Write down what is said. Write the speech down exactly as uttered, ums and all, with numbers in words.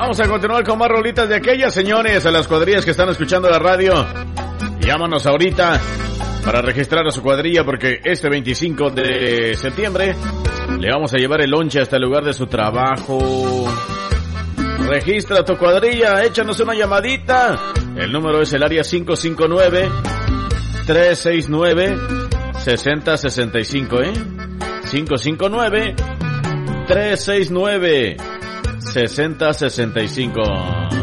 Vamos a continuar con más rolitas de aquellas, señores, a las cuadrillas que están escuchando la radio. Llámanos ahorita para registrar a su cuadrilla, porque este veinticinco de septiembre le vamos a llevar el lonche hasta el lugar de su trabajo. Registra tu cuadrilla, échanos una llamadita. El número es el área cinco cinco nueve, tres seis nueve, seis cero seis cinco, ¿eh? cinco cinco nueve, tres seis nueve, seis cero seis cinco.